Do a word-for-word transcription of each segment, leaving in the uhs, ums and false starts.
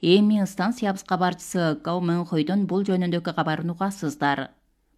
Эми станциябыз кабарчысы Гау Мөнхөйдөн бул жөнүндөгү кабарын угасыздар.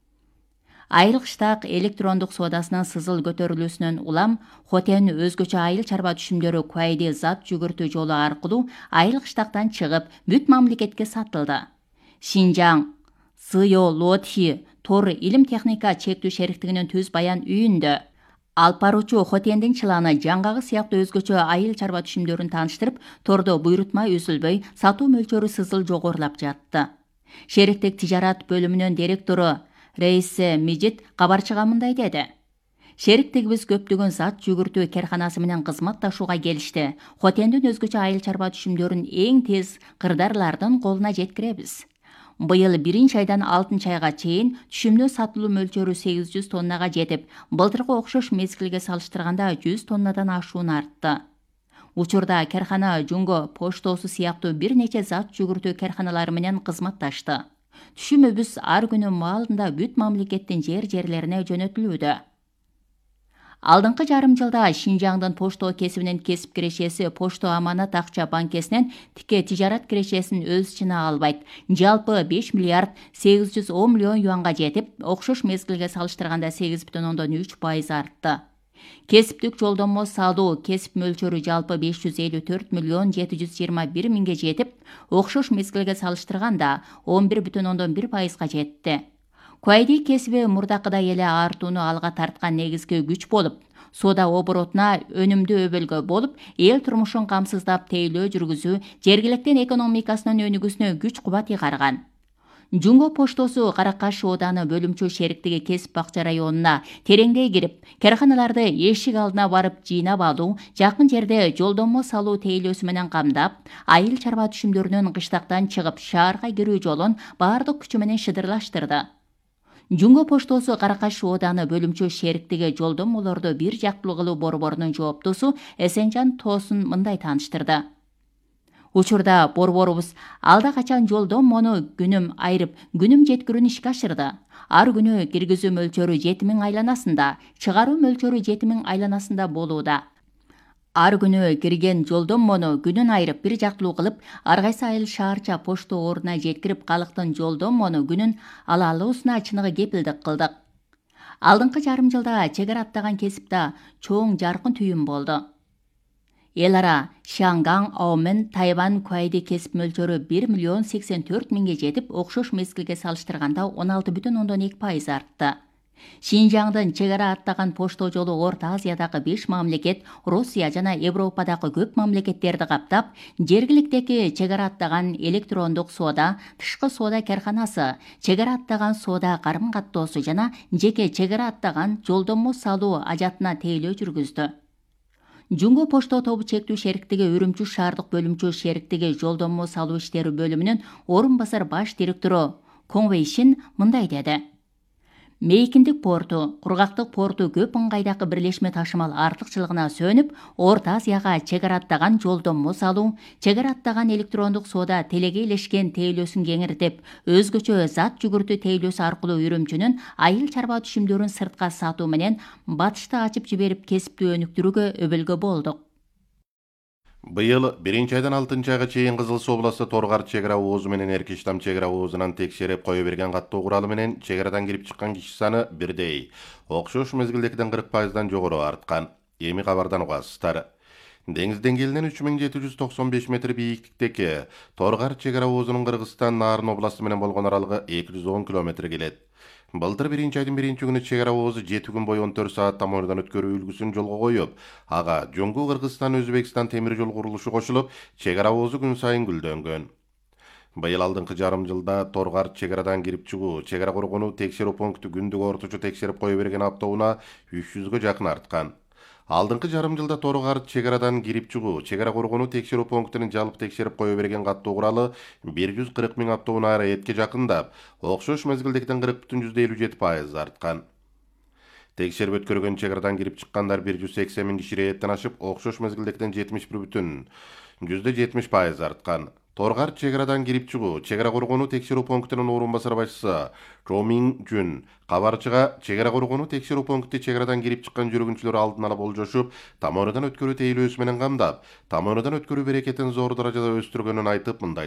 Айрылыштак электрондук соодасынын сызыл көтөрүлүүсүнөн улам Хотен өзгөчө айыл чарба түшүмдөрү Куайди зат жүгүртүү жолу аркылуу айрылыштактан чыгып бүт мамлекетке сатылды. Шинжаң Сыйо Лотхи Тор илим техника чектүү шериктигинин түз баян үйүндө алып баруучу Хотендин чыланы жаңгагы сыяктуу өзгөчө айыл чарба түшүмдөрүн тааныштырып, тордо буйрутма үзүлбөй сатуу мөлчөрү сызыл жогорулап жатты. Шериктик тижарат бөлүмүнүн директору Рейсе Мижит кабарчыга мындай деди. Шериктигибиз көптөгөн зат жүгүртүү керканасы менен кызматташууга келишти. Хотендин өзгөчө айыл чарба түшүмдөрүн эң тез кырдарлардын колуна жеткиребиз. Быйыл биринчи айдан алтынчы айга чейин түшүмдүн сатылуу мөлчөрү сегиз жүз тоннага жетип, былтыркы окшош мезгилге салыштырганда жүз тоннадан ашуун артты. Учурда керкана Жунго поштосу сыяктуу бир нече зат жүгүртүү керканалары менен кызматташты. Түшүмүбүз ар күнү маалында бүт мамлекеттин жер-жерлерине жөнөтүлүүдө. Алдыңкы жарым жылда Шинжаңдын пошто кесибинин кесип кирешеси Пошто Аманат акча банкесинен тике тижарат кирешесин өз ичине албайт. Жалпы беш миллиард сегиз жүз он миллион юанга жетип, окшош мезгилге салыштырганда сегиз бүтүн ондон үч пайыз артты. Кесиптик жолдомо салуу кесип мөлчөрү жалпы беш жүз элүү төрт миллион жети жүз жыйырма бир миңге жетип, окшош мезгилге салыштырганда он бир бүтүн ондон бир пайызга жетти. Куайди кесиби мурдакыдай эле артууну алга тарткан негизги күч болуп, соода оборотуна өнүмдүү өбөлгө болуп, эл турмушун камсыздап тейлөө жүргүзүү, жергиликтин экономикасынын өнүгүүсүнө күч кубат ыйгарган. Жунго поштосу Каракаш ооданы бөлүмчө шериктиги Кесип Бакча районуна тереңдей кирип, керканаларды эшик алдына барып жыйнап алуу, жакын жерде жолдомо салуу тейлөөсү менен камдап, айыл чарба түшүмдөрүнүн кыштактан чыгып шаарга кирүү жолун баардык күчү менен шыдырлаштырды. Жунго поштосу Каракаш ооданы бөлүмчө шериктиги жолдомолорду бир жактылуу кылуу борборунун жооптосу Эсенжан Тосун мындай тааныштырды. Учурда борборубуз алда качан жолдомону күнүм айрып, күнүм жеткирүүнү ишке ашырды. Ар күнү киргизүү мөлчөрү жети миң айланасында, чыгаруу мөлчөрү жети миң айланасында болууда. Ар күнү кирген жолдомону күнүн айрып бир жактылуу кылып, ар кайсы айыл шаарча пошто ордуна жеткирип, калктын жолдомону күнүн ала алуусуна чыныгы кепилдик кылдык. Алдыңкы жарым жылда чек ара аттаган кесипте чоң жаркын түйүн болду. Эл ара Шангаң, Аомен, Тайвань, Куайди кесип мөлчөрү бир миллион сексен төрт миңге жетип, окшош мезгилге салыштырганда он алты бүтүн ондон эки пайыз артты. Шинжаңдын чек ара аттаган пошто жолу Орто Азиядагы беш мамлекет, Россия жана Европадагы көп мамлекеттерди каптап, жергиликтеги чек ара аттаган электрондук соода, тышкы соода керканасы, чек ара аттаган соода карым каттоосу жана жеке чек ара аттаган жолдомо салуу ажатына тейлөө жүргүздү. Жунго пошто тобу чектүү шериктиги Үрүмчү шаардык бөлүмчө шериктиги жолдомо салуу иштери бөлүмүнүн орун басар баш директору Коң Вэйшин мындай деди. Мейкиндик порту, кургактык порту көп ыңгайдагы бирлешме ташымал артыкчылыгына сөнүп, Орто Азияга чек ара аттаган жолдомо салуу, чек ара аттаган электрондук соода телеге илешкен тейлөөсүн кеңиртип, өзгөчө зат жүгүртүү тейлөөсү аркылуу Үрүмчүнүн айыл чарба түшүмдөрүн сыртка сатуу менен батышты ачып жиберип кесиптүү өнүктүрүүгө өбөлгө болдук. Быйыл биринчи айдан алтынчы айга чейин Кызыл Суу областы Торгар чек ара оозу менен Эркиштам чек ара оозунан текшерип кое берген каттоо куралы менен чек арадан кирип чыккан киши саны бирдей. Окшош мезгилдегиден кырк пайыздан жогору арткан. Эми кабардан угасыздар. Деңиз деңгээлинен үч миң жети жүз токсон беш метр бийиктиктеги Торгар чек ара оозунун Кыргызстан Нарын областы менен болгон аралыгы эки жүз он километр келет. Былтыр биринчи айдын биринчи күнү чек ара оозу жети күн бою он төрт саат тамырдан өткөрүү үлгүсүн жолго коюп, ага Жоңгу Кыргызстан Өзбекстан темир жол курулушу кошулуп, чек ара оозу күн сайын гүлдөнгөн. Быйыл алдыңкы жарым жылда Торгар чек арадан кирип чыгуу, чек ара коргонуу текшерүү пункту күндүк орточо текшерип кое берген аптабына үч жүзгө жакын арткан. Алдыңкы жарым жылда Торгар чек арадан кирип чыгуу, чек ара коргонуу текшерүү пунктунун жалпы текшерип кое берген каттоо куралы бир жүз кырк миң аптабына этке жакындап, окшош мезгилдегиден кырк бүтүн жүздө элүү жети пайыз арткан. Текшерип өткөргөн чек арадан кирип чыккандар бир жүз сексен миң киши рейеттен ашып, окшош мезгилдегиден жетимиш бир бүтүн жүздө жетимиш пайыз арткан. Торгар чек арадан кирип чыгуу, чек ара коргонуу текшерүү пунктунун орун басар башчысы Чо Мин Жун кабарчыга чек ара коргонуу текшерүү пункти чек арадан кирип чыккан жүргүнчүлөр алдын ала болжошуп, тамырдан өткөрүү тейлөөсү менен камдап, тамырдан өткөрүү берекетин зор даражада өстүргөнүн айтып, мындай